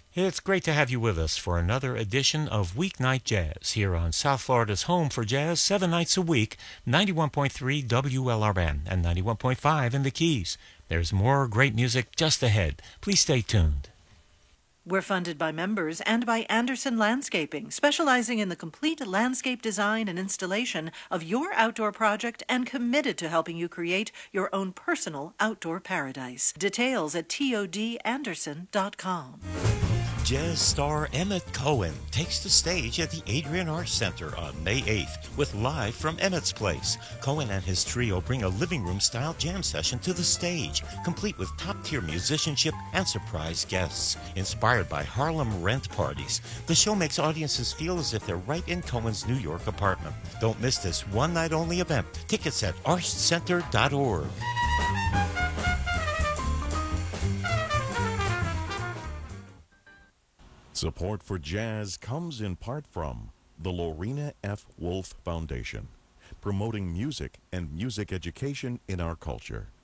It's great to have you with us for another edition of Weeknight Jazz here on South Florida's home for jazz 7 nights a week, 91.3 WLRN and 91.5 in the Keys. There's more great music just ahead. Please stay tuned. We're funded by members and by Anderson Landscaping, specializing in the complete landscape design and installation of your outdoor project and committed to helping you create your own personal outdoor paradise. Details at todanderson.com. Jazz star Emmett Cohen takes the stage at the Adrian Arts Center on May 8th with Live from Emmett's Place. Cohen and his trio bring a living room-style jam session to the stage, complete with top-tier musicianship and surprise guests. Inspired by Harlem rent parties, the show makes audiences feel as if they're right in Cohen's New York apartment. Don't miss this one-night-only event. Tickets at artscenter.org. Support for jazz comes in part from the Lorena F. Wolf Foundation, promoting music and music education in our culture.